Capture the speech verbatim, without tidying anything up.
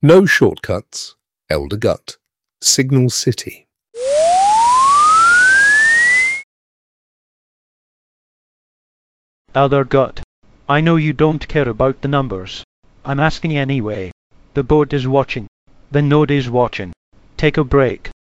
No shortcuts. Elder Gut. Signal City. Elder Gut, I know you don't care about the numbers. I'm asking anyway. The board is watching. The node is watching. Take a break.